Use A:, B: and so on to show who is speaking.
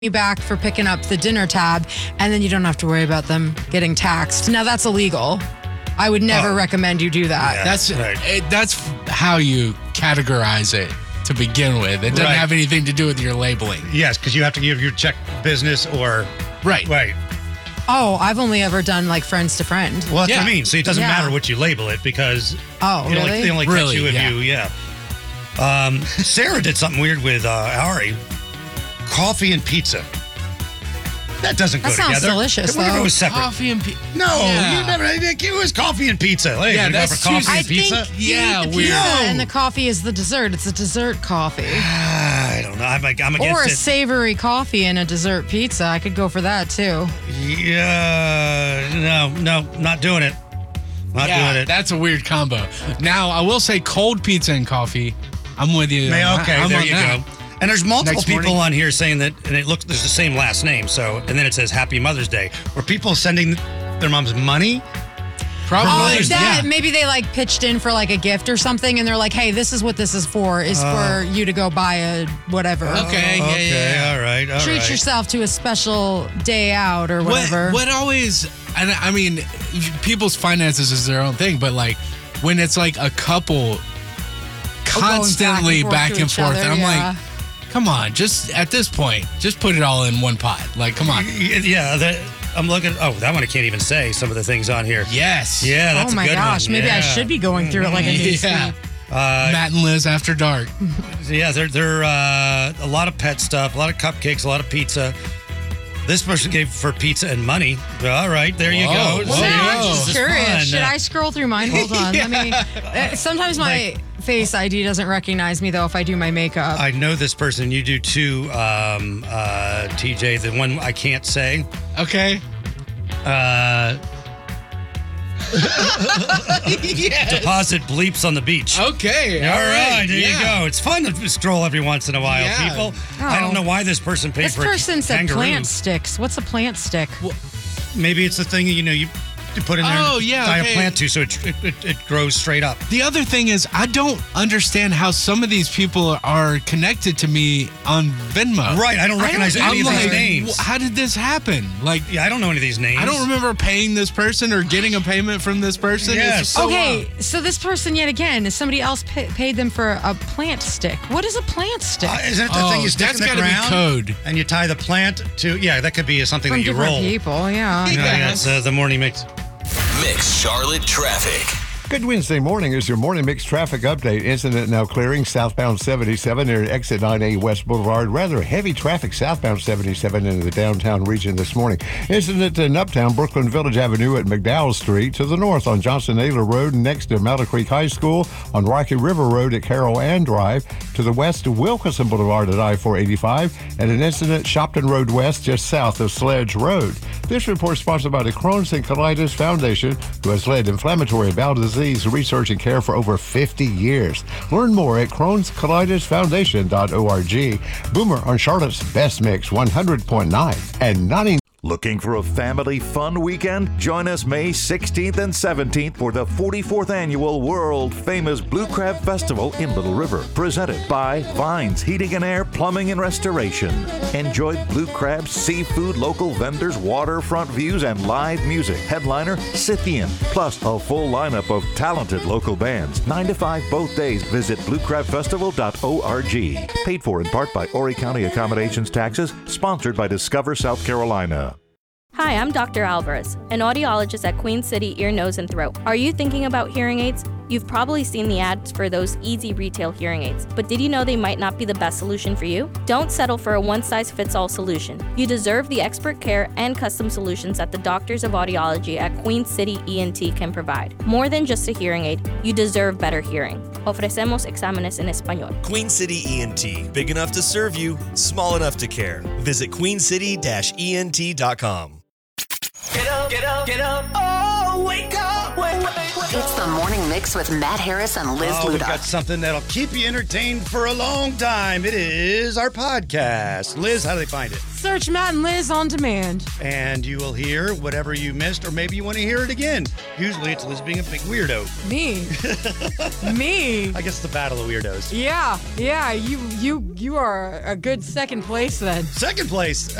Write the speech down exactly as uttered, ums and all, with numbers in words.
A: you back for picking up the dinner tab, and then you don't have to worry about them getting taxed. Now that's illegal. I would never
B: oh.
A: recommend you do that.
B: Yeah,
C: that's
B: right.
C: it, that's how you categorize it to begin with. It doesn't
B: right.
C: have anything to do with your labeling.
B: Yes, because you have to give your check business or
C: right.
B: Right.
A: Oh, I've only ever done like friends to friend.
B: Well, that's
C: Yeah.
B: what I mean. So it doesn't
A: Yeah.
B: matter what you label it because
A: Oh,
B: you know,
A: really?
B: like, they only catch
C: Really,
B: you if
C: yeah.
B: you, yeah. Um, Sarah did something weird with uh, Ari. Coffee and pizza. That doesn't
A: That
B: go
A: sounds
B: together.
A: delicious,
B: What if
A: though.
B: it was separate?
C: Coffee and pizza.
B: No,
C: Yeah.
B: you never. It was coffee and pizza. Hey,
C: Yeah,
B: you go
C: that's
B: for coffee
C: too-
B: and
A: I
B: pizza.
A: think you
C: Yeah,
A: eat the
C: weird.
A: pizza
B: No.
A: and the coffee is the dessert. It's a dessert coffee.
B: I don't know. I'm, I'm against
A: Or a
B: it.
A: savory coffee and a dessert pizza. I could go for that too.
B: Yeah, no, no, not doing it. Not
C: Yeah,
B: doing it.
C: that's a weird combo. Now, I will say cold pizza and coffee. I'm with you.
B: May-
C: on that.
B: okay,
C: I'm
B: there
C: on
B: you
C: that.
B: go. And there's multiple
C: Next
B: people
C: morning.
B: on here saying that, and it looks there's the same last name. So, and then it says Happy Mother's Day. Were people sending their moms money?
C: Probably.
A: Oh,
B: Mother's Day.
A: that
C: yeah.
A: maybe they like pitched in for like a gift or something, and they're like, "Hey, this is what this is for. Is for you to go buy a whatever.
C: Okay, yeah,
B: okay,
C: yeah, yeah.
B: all right, all
A: Treat
B: right.
A: yourself to a special day out or whatever."
C: What, what always, and I mean, people's finances is their own thing, but like when it's like a couple constantly back and forth,
A: to
C: and I'm
A: each other, yeah.
C: like, come on, just at this point, just put it all in one pot. Like, come on.
B: Yeah, that, I'm looking. Oh, that one I can't even say some of the things on here.
C: Yes.
B: Yeah, that's
A: Oh my
B: a good
A: gosh,
B: one.
A: maybe I
B: Yeah.
A: should be going through it like a news
C: Yeah.
A: feed.
C: Matt and Liz after dark.
B: Yeah, they're they're uh, a lot of pet stuff, a lot of cupcakes, a lot of pizza. This person gave for pizza and money. All right, there you
C: Whoa,
B: go.
C: whoa,
A: Well,
B: See,
A: now I'm
B: this
A: just
B: is
A: curious.
B: fun.
A: Should I scroll through mine? Hold on. Let me. uh, Sometimes my Face I D doesn't recognize me though if I do my makeup.
B: I know this person. You do too, um, uh, T J. The one I can't say.
C: Okay.
B: Uh,
C: Yes.
B: deposit bleeps on the beach.
C: Okay.
B: All right, there
C: yeah.
B: you go. It's fun to scroll every once in a while,
C: Yeah.
B: people. I
A: Oh.
B: don't know why this person paid
A: this
B: for
A: person
B: a
A: said
B: kangaroo.
A: plant sticks. What's a plant stick?
B: Maybe it's the thing you know you, you put in there
C: Oh,
B: and
C: yeah,
B: tie
C: okay.
B: a plant to, so it, it, it, it grows straight up.
C: The other thing is, I don't understand how some of these people are connected to me on Venmo.
B: Right, I don't recognize
A: don't
B: any
C: I'm
B: of these
C: like,
B: names.
C: "Wh- how did this happen? Like,
B: Yeah, I don't know any of these names.
C: I don't remember paying this person or getting a payment from this person. It's
B: Yes.
C: just so
A: Okay,
C: long.
A: so this person yet again is somebody else pa- paid them for a plant stick. What is a plant stick?
B: Uh, isn't it the
C: Oh,
B: thing you stick
C: that's
B: in the
C: gotta be
B: ground
C: code.
B: and you tie the plant to? Yeah, that could be something
A: From
B: that you
A: different
B: roll.
A: people, yeah.
B: Yeah, yeah, it's uh, the morning mix.
D: Mix Charlotte traffic.
E: Good Wednesday morning is your morning mix traffic update. Incident now clearing southbound seventy-seven near exit nine A West Boulevard. Rather heavy traffic southbound seventy-seven into the downtown region this morning. Incident in Uptown Brooklyn Village Avenue at McDowell Street to the north on Johnson Naylor Road next to Mount Creek High School on Rocky River Road at Carroll Ann Drive to the west of Wilkinson Boulevard at I four eighty-five and an incident Shopton Road West just south of Sledge Road. This report sponsored by the Crohn's and Colitis Foundation, who has led inflammatory bowel disease research and care for over fifty years. Learn more at crohns colitis foundation dot org. Boomer on Charlotte's Best Mix one hundred point nine and ninety.
F: Looking for a family fun weekend? Join us May sixteenth and seventeenth for the forty-fourth Annual World Famous Blue Crab Festival in Little River. Presented by Vines Heating and Air Plumbing and Restoration. Enjoy blue crab, seafood, local vendors, waterfront views, and live music. Headliner Scythian, plus a full lineup of talented local bands. nine to five both days. Visit blue crab festival dot org. Paid for in part by Horry County Accommodations Taxes. Sponsored by Discover South Carolina.
G: Hi, I'm Doctor Alvarez, an audiologist at Queen City Ear, Nose, and Throat. Are you thinking about hearing aids? You've probably seen the ads for those easy retail hearing aids, but did you know they might not be the best solution for you? Don't settle for a one-size-fits-all solution. You deserve the expert care and custom solutions that the doctors of audiology at Queen City E N T can provide. More than just a hearing aid, you deserve better hearing. Ofrecemos exámenes en español.
H: Queen City E N T. Big enough to serve you, small enough to care. Visit queen city dash E N T dot com.
I: Get up, get up, get up. Oh, wake up. Wake, wake, wake up.
J: It's the Morning Mix with Matt Harris and Liz
B: Oh,
J: Luda.
B: we've got something that'll keep you entertained for a long time. It is our podcast. Liz, how do they find it?
A: Search Matt and Liz on demand.
B: And you will hear whatever you missed, or maybe you want to hear it again. Usually it's Liz being a big weirdo.
A: Me. Me.
B: I guess it's the battle of weirdos.
A: Yeah, yeah. You, you, you are a good second place then.
B: Second place.